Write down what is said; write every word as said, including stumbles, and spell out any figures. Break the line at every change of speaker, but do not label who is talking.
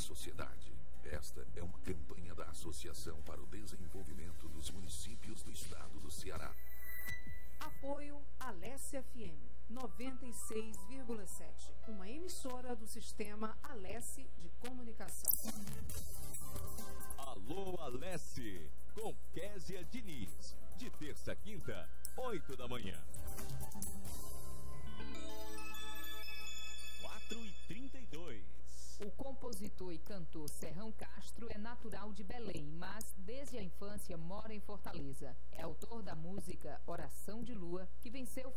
sociedade. Esta é uma campanha da Associação para o Desenvolvimento dos Municípios do Estado do Ceará.
Apoio Alesse F M noventa e seis vírgula sete, uma emissora do sistema Alesse de comunicação.
Alô Alesse, com Késia Diniz, de terça a quinta, oito da manhã. quatro e trinta e dois.
O compositor e cantor Serrão Castro é natural de Belém, mas desde a infância mora em Fortaleza. É autor da música Oração de Lua, que venceu